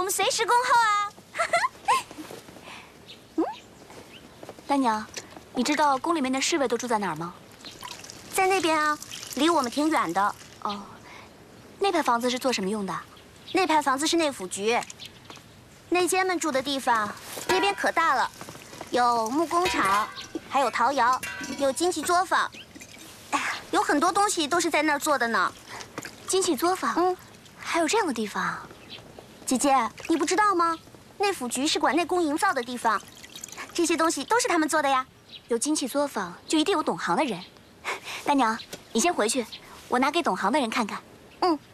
们随时恭候啊。 大娘，你知道宫里面的侍卫都住在哪儿吗？ 在那边啊，离我们挺远的。 哦，那排房子是做什么用的？ 那排房子是内府局，内监们住的地方，那边可大了，有木工厂，还有陶窑，有金器作坊。哎呀，有很多东西都是在那儿做的呢。 金器作坊？还有这样的地方？ 姐姐，你不知道吗？内府局是管内宫营造的地方，这些东西都是他们做的呀。 有金器作坊，就一定有懂行的人。大娘，你先回去，我拿给懂行的人看看。 嗯。